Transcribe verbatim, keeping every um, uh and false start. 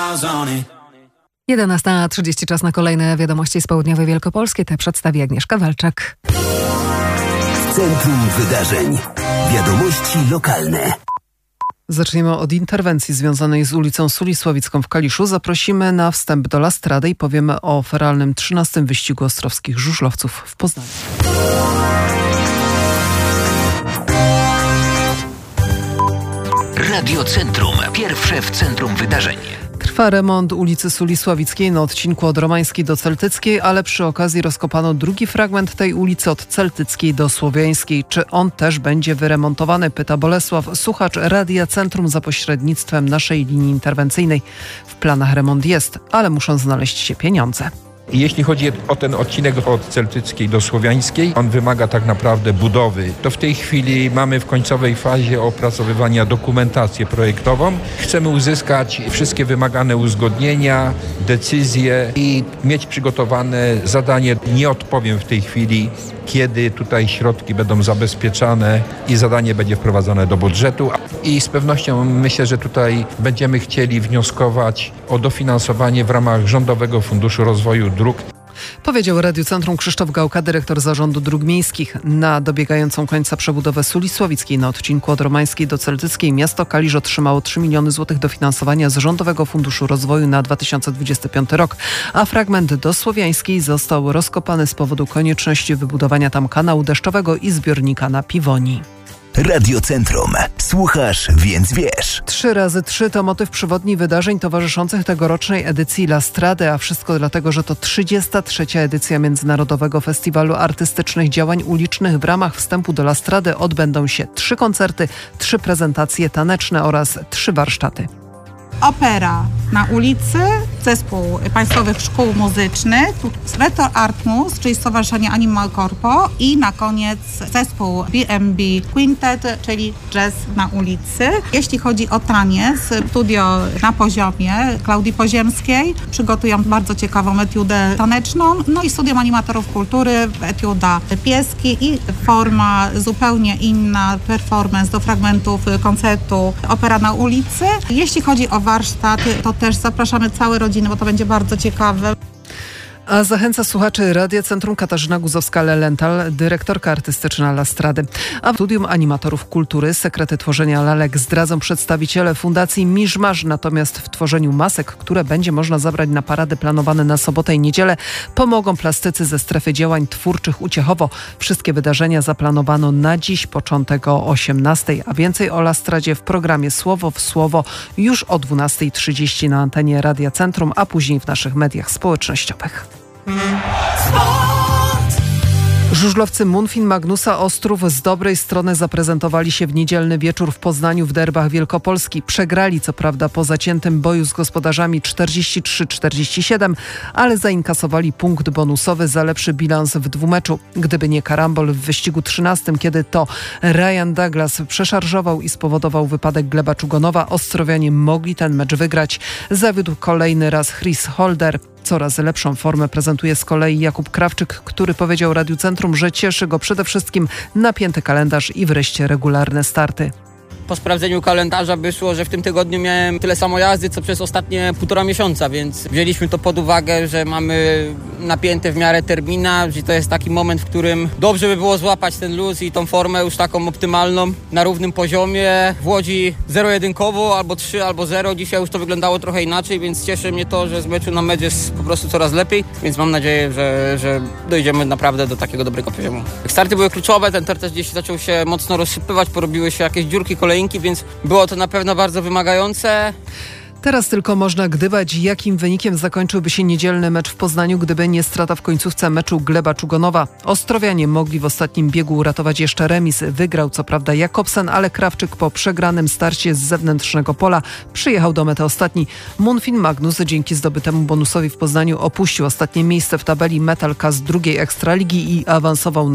jedenasta trzydzieści, czas na kolejne wiadomości z południowej Wielkopolski. Te przedstawi Agnieszka Walczak. W centrum wydarzeń. Wiadomości lokalne. Zaczniemy od interwencji związanej z ulicą Sulisławicką w Kaliszu. Zaprosimy na wstęp do La Strady i powiemy o feralnym trzynastym wyścigu ostrowskich żużlowców w Poznaniu. Radio Centrum. Pierwsze w centrum wydarzeń. Trwa remont ulicy Sulisławickiej na odcinku od Romańskiej do Celtyckiej, ale przy okazji rozkopano drugi fragment tej ulicy od Celtyckiej do Słowiańskiej. Czy on też będzie wyremontowany? Pyta Bolesław, słuchacz Radia Centrum za pośrednictwem naszej linii interwencyjnej. W planach remont jest, ale muszą znaleźć się pieniądze. Jeśli chodzi o ten odcinek od Celtyckiej do Słowiańskiej, on wymaga tak naprawdę budowy. To w tej chwili mamy w końcowej fazie opracowywania dokumentację projektową. Chcemy uzyskać wszystkie wymagane uzgodnienia, decyzje i mieć przygotowane zadanie. Nie odpowiem w tej chwili, kiedy tutaj środki będą zabezpieczane i zadanie będzie wprowadzone do budżetu. I z pewnością myślę, że tutaj będziemy chcieli wnioskować o dofinansowanie w ramach Rządowego Funduszu Rozwoju Dróg. Powiedział Radiu Centrum Krzysztof Gałka, dyrektor Zarządu Dróg Miejskich. Na dobiegającą końca przebudowę Sulisławickiej na odcinku od Romańskiej do Celtyckiej miasto Kalisz otrzymało trzy miliony złotych dofinansowania z Rządowego Funduszu Rozwoju na dwa tysiące dwudziesty piąty rok, a fragment do Słowiańskiej został rozkopany z powodu konieczności wybudowania tam kanału deszczowego i zbiornika na Piwoni. Radio Centrum. Słuchasz, więc wiesz. Trzy razy trzy to motyw przewodni wydarzeń towarzyszących tegorocznej edycji La Strady, a wszystko dlatego, że to trzydziesta trzecia edycja Międzynarodowego Festiwalu Artystycznych Działań Ulicznych. W ramach wstępu do La Strady odbędą się trzy koncerty, trzy prezentacje taneczne oraz trzy warsztaty. Opera na ulicy, zespół Państwowych Szkół Muzycznych, Retro Artmus, czyli Stowarzyszenie Animal Corpo i na koniec zespół B M B Quintet, czyli jazz na ulicy. Jeśli chodzi o taniec, studio na poziomie Klaudii Poziemskiej przygotują bardzo ciekawą etiudę taneczną, no i studium animatorów kultury, etiuda pieski i forma zupełnie inna, performance do fragmentów koncertu Opera na ulicy. Jeśli chodzi o warsztat, to też zapraszamy całe rodziny, bo to będzie bardzo ciekawe. A zachęca słuchaczy Radia Centrum Katarzyna Guzowska-Lelental, dyrektorka artystyczna La Strady. A w studium animatorów kultury sekrety tworzenia lalek zdradzą przedstawiciele Fundacji Miszmasz. Natomiast w tworzeniu masek, które będzie można zabrać na parady planowane na sobotę i niedzielę, pomogą plastycy ze strefy działań twórczych Uciechowo. Wszystkie wydarzenia zaplanowano na dziś, początek o osiemnastej, a więcej o La Stradzie w programie Słowo w Słowo już o dwunastej trzydzieści na antenie Radia Centrum, a później w naszych mediach społecznościowych. Żużlowcy Munfin Magnusa Ostrów z dobrej strony zaprezentowali się w niedzielny wieczór w Poznaniu w derbach Wielkopolski. Przegrali co prawda po zaciętym boju z gospodarzami czterdzieści trzy czterdzieści siedem, ale zainkasowali punkt bonusowy za lepszy bilans w dwumeczu. Gdyby nie karambol w wyścigu trzynastym, kiedy to Ryan Douglas przeszarżował i spowodował wypadek Gleba Czugonowa, Ostrowianie mogli ten mecz wygrać. Zawiódł kolejny raz Chris Holder. Coraz lepszą formę prezentuje z kolei Jakub Krawczyk, który powiedział Radiu Centrum, że cieszy go przede wszystkim napięty kalendarz i wreszcie regularne starty. Po sprawdzeniu kalendarza wyszło, że w tym tygodniu miałem tyle samo jazdy, co przez ostatnie półtora miesiąca, więc wzięliśmy to pod uwagę, że mamy napięty w miarę terminarz i to jest taki moment, w którym dobrze by było złapać ten luz i tą formę już taką optymalną na równym poziomie. W Łodzi zero-jedynkowo, albo trzy, albo zero. Dzisiaj już to wyglądało trochę inaczej, więc cieszy mnie to, że z meczu na mecz jest po prostu coraz lepiej, więc mam nadzieję, że, że dojdziemy naprawdę do takiego dobrego poziomu. Starty były kluczowe, ten tor też gdzieś zaczął się mocno rozsypywać, porobiły się jakieś dziurki kolejne, więc było to na pewno bardzo wymagające. Teraz tylko można gdybać, jakim wynikiem zakończyłby się niedzielny mecz w Poznaniu, gdyby nie strata w końcówce meczu Gleba Czugonowa. Ostrowianie mogli w ostatnim biegu uratować jeszcze remis. Wygrał co prawda Jakobsen, ale Krawczyk po przegranym starcie z zewnętrznego pola przyjechał do mety ostatni. Munfin Magnus dzięki zdobytemu bonusowi w Poznaniu opuścił ostatnie miejsce w tabeli Metalka z drugiej Ekstraligi i awansował na